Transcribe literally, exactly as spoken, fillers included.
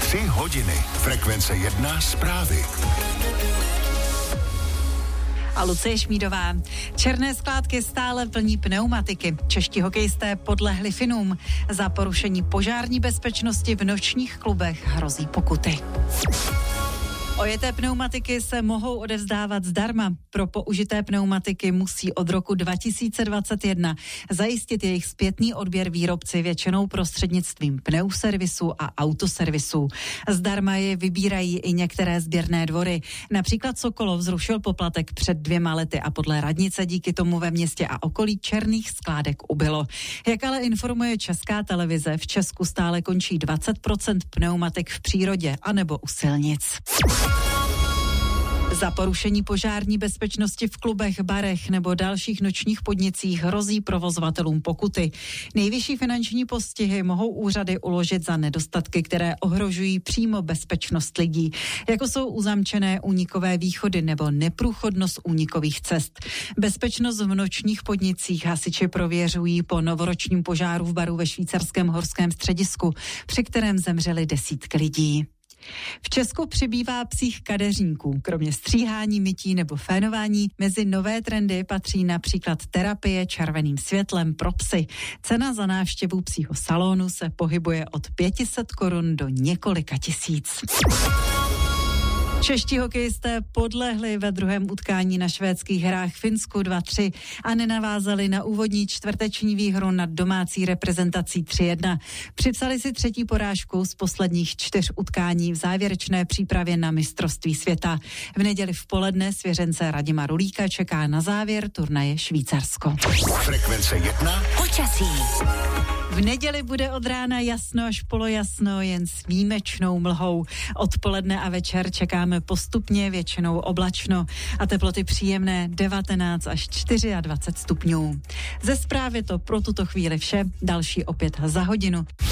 Tři hodiny. Frekvence jedna zprávy. A Lucie Šmídová. Černé skládky stále plní pneumatiky. Čeští hokejisté podlehli Finům. Za porušení požární bezpečnosti v nočních klubech hrozí pokuty. Ojeté pneumatiky se mohou odevzdávat zdarma. Pro použité pneumatiky musí od roku dva tisíce dvacet jedna zajistit jejich zpětný odběr výrobci většinou prostřednictvím pneuservisů a autoservisů. Zdarma je vybírají i některé sběrné dvory. Například Sokolov zrušil poplatek před dvěma lety a podle radnice díky tomu ve městě a okolí černých skládek ubylo. Jak ale informuje Česká televize, v Česku stále končí dvacet procent pneumatik v přírodě anebo u silnic. Za porušení požární bezpečnosti v klubech, barech nebo dalších nočních podnicích hrozí provozovatelům pokuty. Nejvyšší finanční postihy mohou úřady uložit za nedostatky, které ohrožují přímo bezpečnost lidí, jako jsou uzamčené únikové východy nebo neprůchodnost únikových cest. Bezpečnost v nočních podnicích hasiči prověřují po novoročním požáru v baru ve švýcarském horském středisku, při kterém zemřely desítky lidí. V Česku přibývá psích kadeřníků. Kromě stříhání, mytí nebo fénování mezi nové trendy patří například terapie červeným světlem pro psy. Cena za návštěvu psího salonu se pohybuje od pět set korun do několika tisíc. Čeští hokejisté podlehli ve druhém utkání na švédských hrách Finsku dva tři a nenavázali na úvodní čtvrteční výhru nad domácí reprezentací tři jedna. Připsali si třetí porážku z posledních čtyř utkání v závěrečné přípravě na mistrovství světa. V neděli v poledne svěřence Radima Rulíka čeká na závěr turnaje Švýcarsko. Frekvence jedna. Počasí. V neděli bude od rána jasno až polojasno, jen s výjimečnou mlhou. Odpoledne a večer čekáme postupně většinou oblačno a teploty příjemné devatenáct až dvacet čtyři stupňů. Ze zprávy to pro tuto chvíli vše, další opět za hodinu.